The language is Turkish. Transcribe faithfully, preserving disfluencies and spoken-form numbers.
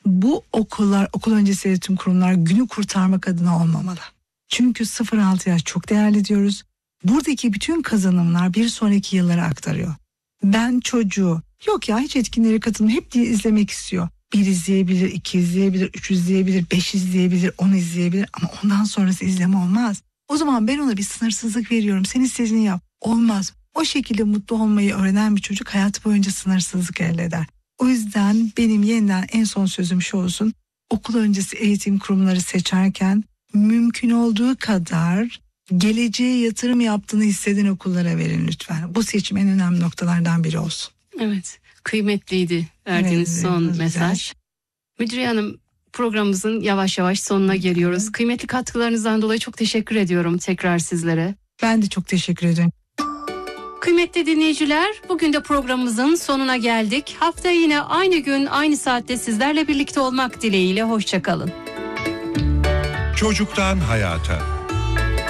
Bu okullar, okul öncesi eğitim kurumlar günü kurtarmak adına olmamalı. Çünkü sıfır altı yaş çok değerli diyoruz. Buradaki bütün kazanımlar bir sonraki yıllara aktarıyor. Ben çocuğu yok ya hiç etkinliğe katılmıyor, hep diye izlemek istiyor. Bir izleyebilir, iki izleyebilir, üç izleyebilir, beş izleyebilir, on izleyebilir ama ondan sonrası izleme olmaz. O zaman ben ona bir sınırsızlık veriyorum. Sen istediğini yap. Olmaz. O şekilde mutlu olmayı öğrenen bir çocuk hayatı boyunca sınırsızlık elde eder. O yüzden benim yeniden en son sözüm şu olsun. Okul öncesi eğitim kurumları seçerken mümkün olduğu kadar geleceğe yatırım yaptığını hisseden okullara verin lütfen. Bu seçim en önemli noktalardan biri olsun. Evet, kıymetliydi verdiğiniz Evet, son evet, mesaj. güzel. Müdüriye Hanım, programımızın yavaş yavaş sonuna geliyoruz. Evet. Kıymetli katkılarınızdan dolayı çok teşekkür ediyorum tekrar sizlere. Ben de çok teşekkür ederim. Kıymetli dinleyiciler, bugün de programımızın sonuna geldik. Haftaya yine aynı gün, aynı saatte sizlerle birlikte olmak dileğiyle. Hoşça kalın. Çocuktan hayata.